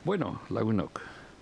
Bueno, lagunok.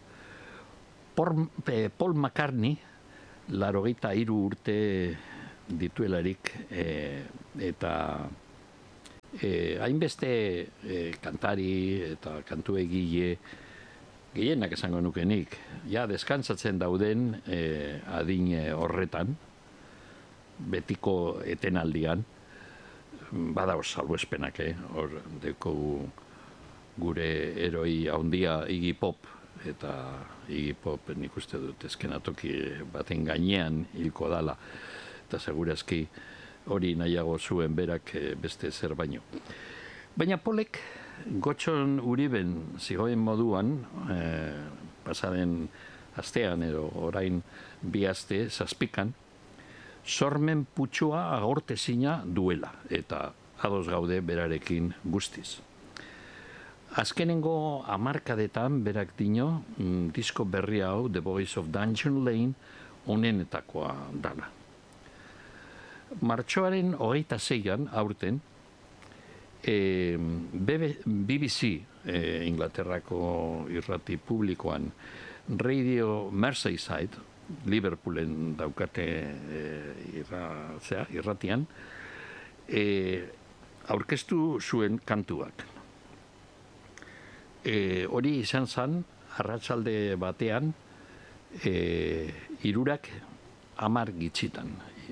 Paul McCartney, 83 urte dituelarik, eta hainbeste kantari eta kantu egile gehienak esango nukenik, ja deskantzatzen dauden adin horretan, betiko etenaldian, badago salbuespenak, hor dekogu gure eroi handia Iggy Pop, eta Iggy Pop nik uste dut eskenatoki baten gainean hilko dala, eta segurazki hori nahiago zuen berak beste zer baino. Baina Polek Gotxon Uriben zigoen moduan, pasaren astean edo orain 2 aste zazpikan, sormen putsua agortezina duela, eta ados gaude berarekin guztiz. Azkenengo hamarkadetan berak dino, disko berri hau, The Voice of Dungeon Lane, onenetakoa dala. Martxoaren 26an, aurten, BBC, Inglaterrako irrati publikoan, Radio Merseyside, Liverpoolen daukate irratian, aurkeztu zuen kantuak. Hori izan zen, arratsalde batean, 3 10 gitxitan.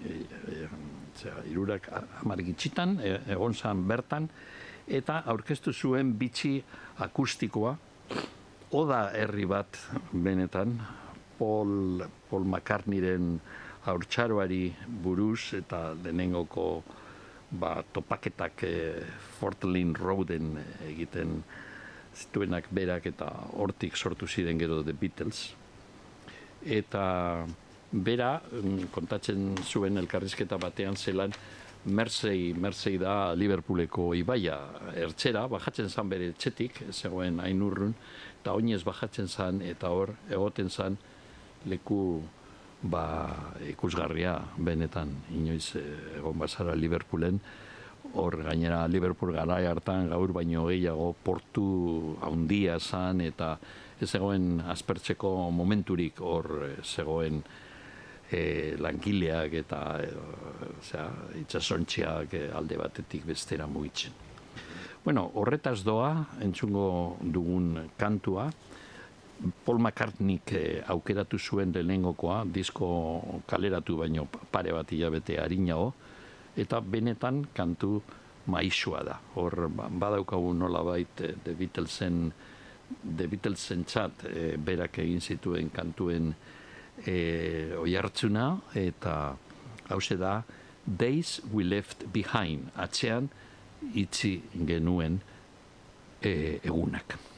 3 gitxitan, egon zen bertan, eta aurkeztu zuen bitxi akustikoa, oda herri bat benetan, Paul McCartneyren haurtzaroari buruz, eta lehenengoko topaketak Fort Lane Roaden egiten zituenak berak, eta hortik sortu ziren gero The Beatles. Eta bera kontatzen zuen elkarrizketa batean zelan Mersey da Liverpooleko ibaia ertzera, bajatzen zan bere etxetik, zegoen hain urrun, eta oinez bajatzen zan, eta hor egoten zan leku ikusgarria benetan, inoiz egon bazara Liverpoolen, hor gainera Liverpool garai hartan gaur baino gehiago portu handia zan, eta ez zegoen aspertzeko momenturik hor zegoen langileak eta itsasontziak alde batetik bestera mugitzen. Bueno, horretaz doa, entzungo dugun kantua, Paul McCartneyk aukeratu zuen lehenengokoa, disko kaleratu baino pare bat hilabete arinago, eta benetan kantu maisua da. Hor badaukagu nolabait The Beatlesen txat berak egin zituen kantuen oihartzuna, eta hauxe da Days We Left Behind, atzean itzi genuen egunak.